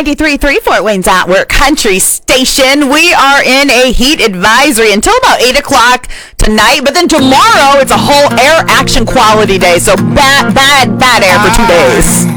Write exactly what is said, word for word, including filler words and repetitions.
ninety-three point three Fort Wayne's Antwerp Country Station. We are in a heat advisory until about eight o'clock tonight, but then tomorrow it's a whole air action quality day, so bad, bad, bad air for two days.